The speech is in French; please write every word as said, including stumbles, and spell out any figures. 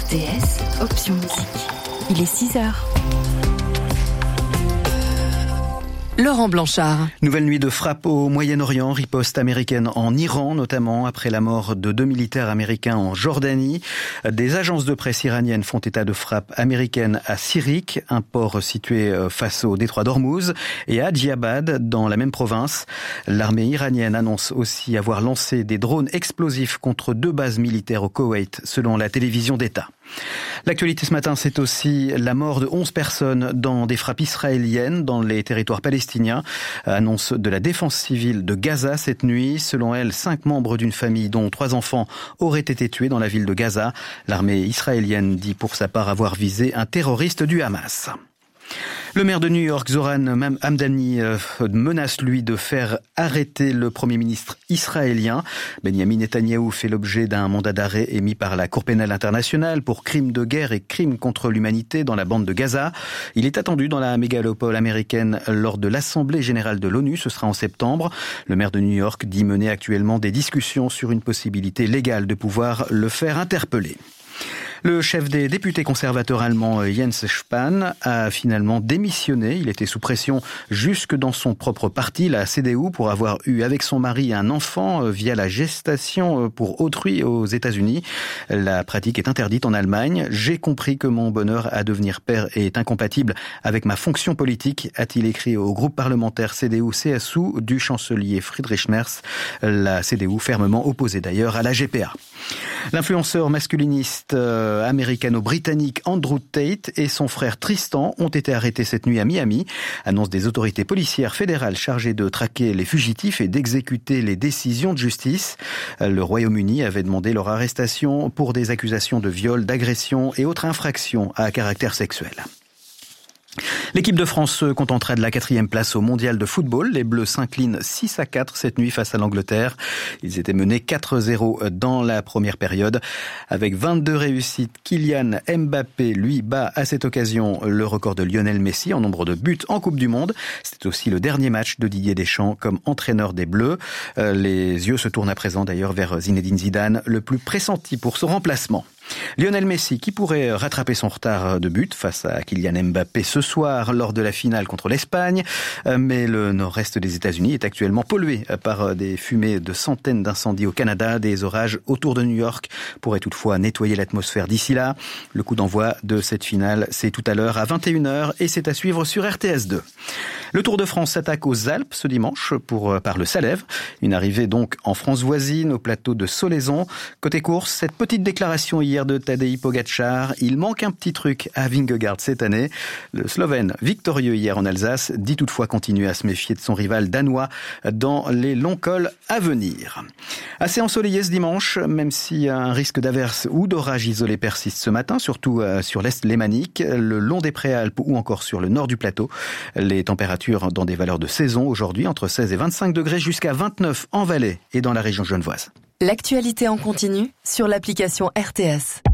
R T S, option musique. Il est six heures. Laurent Blanchard. Nouvelle nuit de frappe au Moyen-Orient, riposte américaine en Iran notamment, après la mort de deux militaires américains en Jordanie. Des agences de presse iraniennes font état de frappes américaines à Sirik, un port situé face au détroit d'Ormuz, et à Djibad, dans la même province. L'armée iranienne annonce aussi avoir lancé des drones explosifs contre deux bases militaires au Koweït, selon la télévision d'État. L'actualité ce matin, c'est aussi la mort de onze personnes dans des frappes israéliennes dans les territoires palestiniens. Annonce de la défense civile de Gaza cette nuit. Selon elle, cinq membres d'une famille dont trois enfants auraient été tués dans la ville de Gaza. L'armée israélienne dit pour sa part avoir visé un terroriste du Hamas. Le maire de New York, Zoran Hamdani, menace lui de faire arrêter le Premier ministre israélien. Benjamin Netanyahou fait l'objet d'un mandat d'arrêt émis par la Cour pénale internationale pour crimes de guerre et crimes contre l'humanité dans la bande de Gaza. Il est attendu dans la mégalopole américaine lors de l'Assemblée générale de l'ONU. Ce sera en septembre. Le maire de New York dit mener actuellement des discussions sur une possibilité légale de pouvoir le faire interpeller. Le chef des députés conservateurs allemands Jens Spahn a finalement démissionné. Il était sous pression jusque dans son propre parti, la C D U, pour avoir eu avec son mari un enfant via la gestation pour autrui aux États-Unis. La pratique est interdite en Allemagne. J'ai compris que mon bonheur à devenir père est incompatible avec ma fonction politique, a-t-il écrit au groupe parlementaire C D U-C S U du chancelier Friedrich Merz. La C D U fermement opposée d'ailleurs à la G P A. L'influenceur masculiniste euh, américano-britannique Andrew Tate et son frère Tristan ont été arrêtés cette nuit à Miami. Annonce des autorités policières fédérales chargées de traquer les fugitifs et d'exécuter les décisions de justice. Le Royaume-Uni avait demandé leur arrestation pour des accusations de viol, d'agression et autres infractions à caractère sexuel. L'équipe de France se contentera de la quatrième place au mondial de football. Les Bleus s'inclinent six à quatre cette nuit face à l'Angleterre. Ils étaient menés quatre zéro dans la première période. Avec vingt-deux réussites, Kylian Mbappé, lui, bat à cette occasion le record de Lionel Messi en nombre de buts en Coupe du Monde. C'était aussi le dernier match de Didier Deschamps comme entraîneur des Bleus. Les yeux se tournent à présent d'ailleurs vers Zinedine Zidane, le plus pressenti pour son remplacement. Lionel Messi qui pourrait rattraper son retard de but face à Kylian Mbappé ce soir lors de la finale contre l'Espagne, mais le nord-est des États-Unis est actuellement pollué par des fumées de centaines d'incendies au Canada. Des orages autour de New York pourraient toutefois nettoyer l'atmosphère d'ici là. Le coup d'envoi de cette finale, c'est tout à l'heure à vingt et une heures et c'est à suivre sur R T S deux. Le Tour de France s'attaque aux Alpes ce dimanche pour, par le Salève. Une arrivée donc en France voisine au plateau de Solaizon. Côté course, cette petite déclaration hier de Tadej Pogačar, il manque un petit truc à Vingegaard cette année. Le Slovène, victorieux hier en Alsace, dit toutefois continuer à se méfier de son rival danois dans les longs cols à venir. Assez ensoleillé ce dimanche, même si un risque d'averse ou d'orage isolé persiste ce matin, surtout sur l'est lémanique, le long des Préalpes ou encore sur le nord du plateau. Les températures dans des valeurs de saison aujourd'hui, entre seize et vingt-cinq degrés jusqu'à vingt-neuf en Valais et dans la région genevoise. L'actualité en continu sur l'application R T S.